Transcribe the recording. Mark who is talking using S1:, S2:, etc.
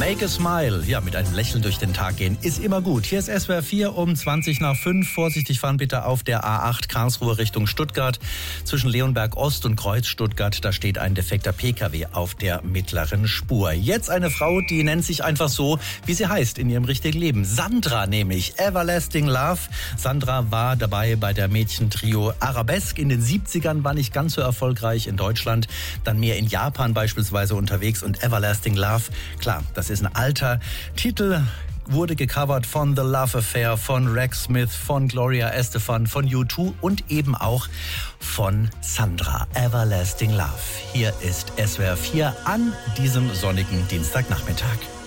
S1: Make a smile, ja, mit einem Lächeln durch den Tag gehen, ist immer gut. Hier ist SWR 4 um 5:20. Vorsichtig fahren bitte auf der A8 Karlsruhe Richtung Stuttgart. Zwischen Leonberg Ost und Kreuz Stuttgart, da steht ein defekter PKW auf der mittleren Spur. Jetzt eine Frau, die nennt sich einfach so, wie sie heißt in ihrem richtigen Leben. Sandra nämlich, Everlasting Love. Sandra war dabei bei der Mädchentrio Arabesque in den 70ern, war nicht ganz so erfolgreich in Deutschland, dann mehr in Japan beispielsweise unterwegs und Everlasting Love, klar, das ist ein alter Titel, wurde gecovert von The Love Affair, von Rex Smith, von Gloria Estefan, von U2 und eben auch von Sandra, Everlasting Love. Hier ist SWR 4 an diesem sonnigen Dienstagnachmittag.